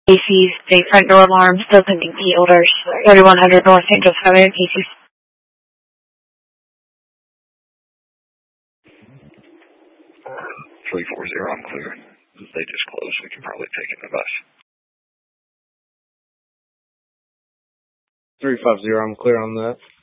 Casey's, the front door alarms, open key holders, 3100 North St. Joseph Avenue, Casey's. 340, I'm clear. They just closed. We can probably take it in the bus. 350, I'm clear on that.